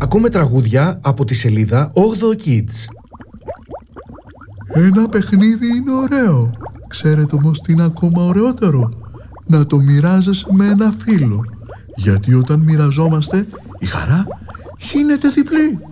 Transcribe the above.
Ακούμε τραγούδια από τη σελίδα 8 Kids. Ένα παιχνίδι είναι ωραίο. Ξέρετε όμως τι είναι ακόμα ωραιότερο? Να το μοιράζεσαι με ένα φίλο. Γιατί όταν μοιραζόμαστε, η χαρά γίνεται διπλή.